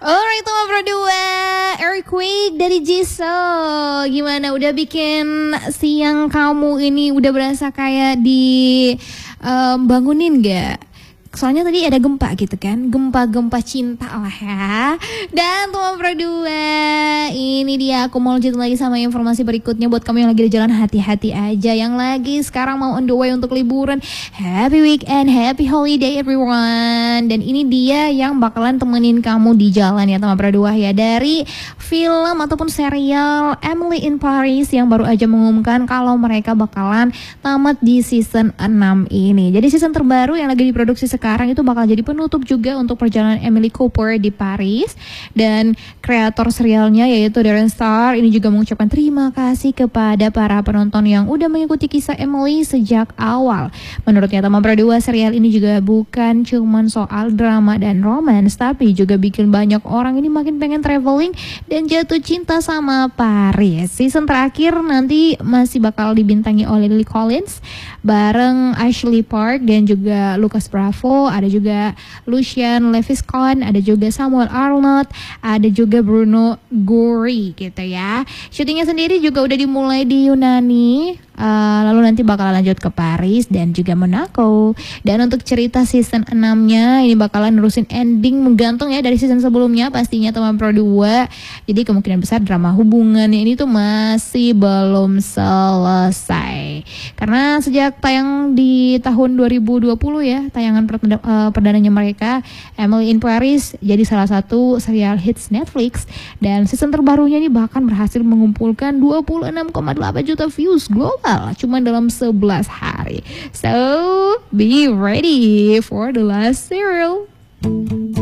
Alright, nomor berdua Earthquake dari Jisoo. Gimana, udah bikin siang kamu ini udah berasa kayak di bangunin gak? Soalnya tadi ada gempa gitu kan, gempa-gempa cinta lah ya. Dan nomor berdua, ini dia, aku mau lanjut lagi sama informasi berikutnya. Buat kamu yang lagi di jalan, hati-hati aja. Yang lagi sekarang mau on the way untuk liburan, happy weekend, happy holiday everyone. Dan ini dia yang bakalan temenin kamu di jalan ya teman berdua ya. Dari film ataupun serial Emily in Paris yang baru aja mengumumkan kalau mereka bakalan tamat di season 6 ini. Jadi season terbaru yang lagi diproduksi sekarang itu bakal jadi penutup juga untuk perjalanan Emily Cooper di Paris. Dan kreator serialnya yaitu Darren Star ini juga mengucapkan terima kasih kepada para penonton yang udah mengikuti kisah Emily sejak awal. Menurutnya teman berdua, serial ini juga bukan cuman soal drama dan romance, tapi juga bikin banyak orang ini makin pengen traveling dan jatuh cinta sama Paris. Season terakhir nanti masih bakal dibintangi oleh Lily Collins bareng Ashley Park dan juga Lucas Bravo. Ada juga Lucian Leviscon, ada juga Samuel Arnold, ada juga Bruno Gori gitu ya. Syutingnya sendiri juga udah dimulai di Yunani, lalu nanti bakal lanjut ke Paris dan juga Monaco. Dan untuk cerita season 6-nya ini bakalan nerusin ending menggantung ya dari season sebelumnya pastinya teman Pro 2. Jadi kemungkinan besar drama hubungannya ini tuh masih belum selesai. Karena sejak tayang di tahun 2020 ya, tayangan perdananya mereka, Emily in Paris jadi salah satu serial hits Netflix. Dan season terbarunya ini bahkan berhasil mengumpulkan 26,8 juta views global cuma dalam 11 hari. So, be ready for the last serial.